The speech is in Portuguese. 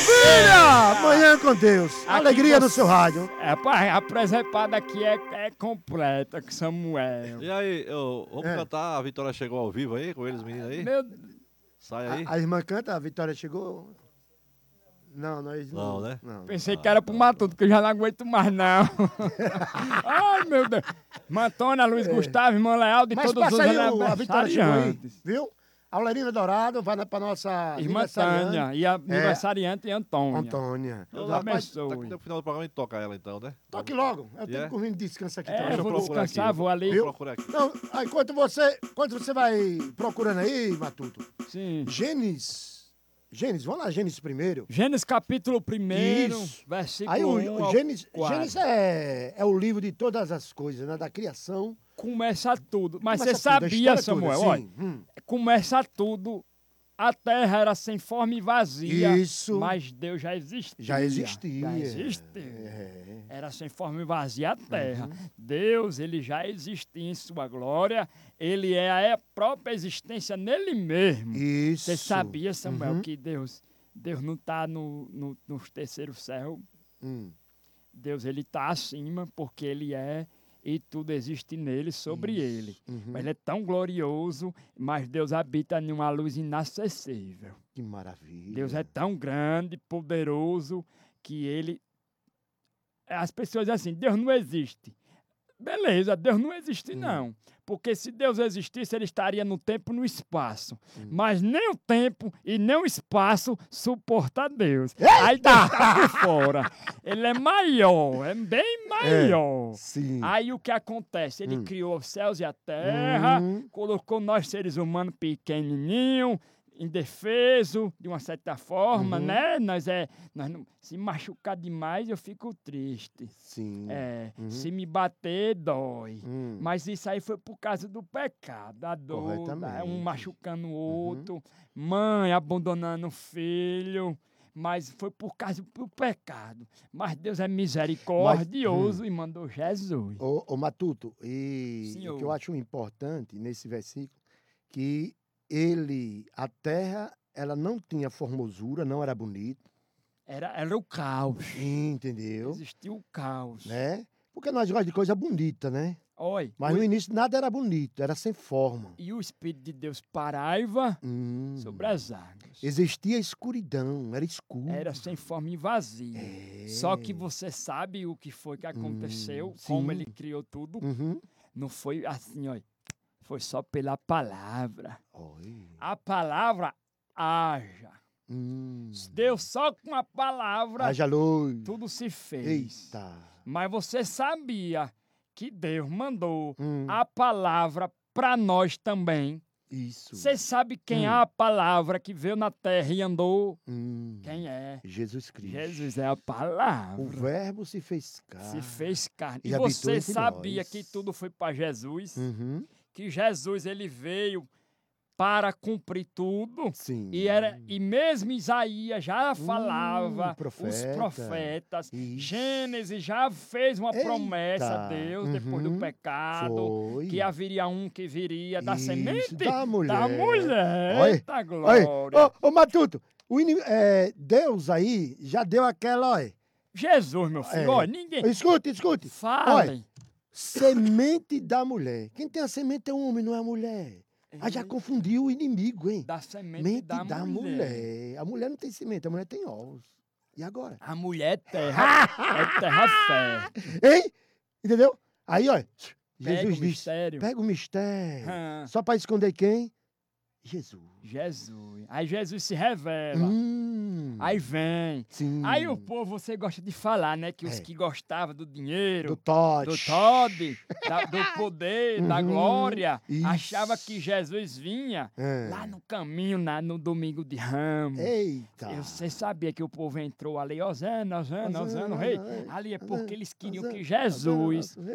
Maravilha! Manhã com Deus. Aqui Alegria no você- seu rádio. Rapaz, a presepada aqui é completa com Samuel. E aí, vamos É. cantar, a Vitória chegou ao vivo aí, com eles meninos aí? Meu Sai aí. A irmã canta, a Vitória chegou? Não, nós Não, né? Não. Pensei que era pro Matuto, que eu já não aguento mais, não. Ai, meu Deus. Mantônia, Luiz Gustavo, irmão Leal, de Mas todos os passa aí, a Vitória chegou aí, aniversariantes. viu? Aulerina Dourado vai pra nossa Irmã aniversariante, Tânia e a aniversariante Antônia. Antônia. Deus Rapaz, abençoe. No final do programa a gente toca ela então, né? toque logo. Eu tenho Yeah. que vir de descanso aqui É, também. eu vou procurar descansar, aqui, vou ali. Vou procurar aqui. Não, aí, enquanto você vai procurando aí, Matuto, Sim. Gênesis, vamos lá, Gênesis primeiro. Gênesis capítulo 1, Isso. versículo Aí 1 o ao Gênesis 4. é o livro de todas as coisas, né? Da criação. Começa tudo. Mas Começa você tudo, a sabia, história Samuel, toda, olha, sim. começa tudo. A terra era sem forma e vazia. Isso. Mas Deus já existia. Já existia. Já existia. É. Era sem forma e vazia a terra. Uhum. Deus, ele já existia em sua glória. Ele é a própria existência nele mesmo. Isso. Você sabia, Samuel, Uhum. que Deus não está no terceiro céu. Hum. Deus, ele está acima porque ele é e tudo existe nele, sobre ele. Uhum. Mas ele é tão glorioso, mas Deus habita em uma luz inacessível. Que maravilha. Deus é tão grande, poderoso, que ele... As pessoas dizem assim, Deus não existe. Beleza, Deus não existe não. Porque se Deus existisse, ele estaria no tempo e no espaço. Mas nem o tempo e nem o espaço suporta Deus. Aí Deus está por fora. Ele é maior, é bem maior. Sim. Aí o que acontece? Ele criou os céus e a terra, Hum. colocou nós seres humanos pequenininho, indefeso, de uma certa forma, Uhum. né? Nós não, se machucar demais, eu fico triste. Sim. Se me bater, dói. Hum. Mas isso aí foi por causa do pecado, a dor, Corretamente. um machucando o outro, mãe abandonando o filho. Mas foi por causa do pecado. Mas Deus é misericordioso e mandou Jesus. Ô, Matuto, e Senhor. o que eu acho importante nesse versículo, que a terra, ela não tinha formosura, não era bonita, Era o caos. entendeu? Existiu o caos. Né? Porque nós gostamos de coisa bonita, né? Oi, Mas no início nada era bonito, era sem forma. e o Espírito de Deus paraiva sobre as águas. Existia escuridão, era escuro. Era sem forma e vazio. Só que você sabe o que foi que aconteceu, como sim. ele criou tudo. Uhum. Não foi assim, ó. Foi só pela palavra. Oi. A palavra haja. Deus só com a palavra Haja luz. tudo se fez. Eita. Mas você sabia que Deus mandou Hum. a palavra para nós também. Isso. Você sabe quem é a palavra que veio na terra e andou? Hum. Quem é? Jesus Cristo. Jesus é a palavra. O verbo se fez carne. Se fez carne. E E habitou você entre sabia nós. que tudo foi para Jesus? Uhum. Que Jesus ele veio para cumprir tudo? Sim. E mesmo Isaías já falava, os profeta. profetas, Isso. Gênesis já fez uma Eita. promessa a Deus, depois do Uhum. pecado, Foi. que haveria um que viria da Isso, semente da mulher. Da mulher. Olha, Eita Olha, glória. ô Matuto, Deus aí já deu aquela, olha. Jesus, meu filho, olha, ninguém... Escute. Falem. Semente da mulher. Quem tem a semente é o homem, não é a mulher. Aí já confundiu o inimigo, hein? Da semente Mente da mulher. A mulher não tem semente, a mulher tem ovos. E agora? A mulher é terra, é terra fértil. Hein? Entendeu? Aí, olha, Pega Jesus o disse, mistério. pega o mistério. Ah. Só para esconder quem? Jesus. Jesus. Aí Jesus se revela. Aí vem. Sim. Aí o povo, você gosta de falar, né? Que os É. que gostavam do dinheiro, Do Todd. do Todd, do poder, da glória, Isso. achava que Jesus vinha É. lá no caminho, no domingo de Ramos. Eita. Você sabia que o povo entrou ali, Hosana, Hosana, rei. Hosana, Ali é porque eles queriam Hosana, que Jesus Hosana,